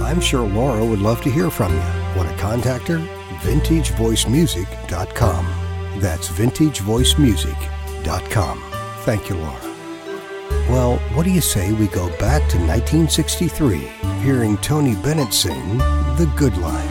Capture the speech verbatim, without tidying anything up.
I'm sure Laura would love to hear from you. Want to contact her? vintage voice music dot com. That's vintage voice music dot com. Thank you, Laura. Well, what do you say we go back to nineteen sixty-three, hearing Tony Bennett sing The Good Life?